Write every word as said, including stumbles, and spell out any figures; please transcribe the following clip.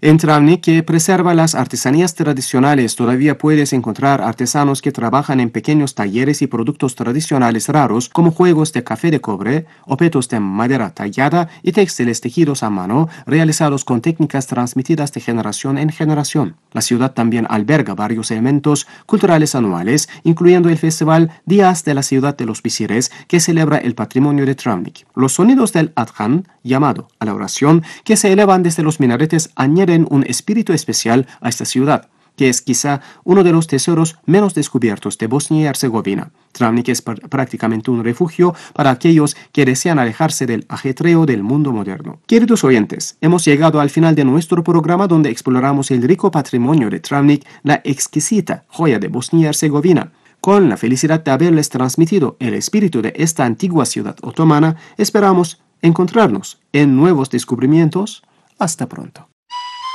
En Travnik, que preserva las artesanías tradicionales, todavía puedes encontrar artesanos que trabajan en pequeños talleres y productos tradicionales raros como juegos de café de cobre, objetos de madera tallada y textiles tejidos a mano, realizados con técnicas transmitidas de generación en generación. La ciudad también alberga varios elementos culturales anuales, incluyendo el festival Días de la Ciudad de los Visires, que celebra el patrimonio de Travnik. Los sonidos del adhan, llamado a la oración, que se elevan desde los minaretes, añaden un espíritu especial a esta ciudad, que es quizá uno de los tesoros menos descubiertos de Bosnia y Herzegovina. Travnik es pr prácticamente un refugio para aquellos que desean alejarse del ajetreo del mundo moderno. Queridos oyentes, hemos llegado al final de nuestro programa donde exploramos el rico patrimonio de Travnik, la exquisita joya de Bosnia y Herzegovina. Con la felicidad de haberles transmitido el espíritu de esta antigua ciudad otomana, esperamos encontrarnos en nuevos descubrimientos. Hasta pronto.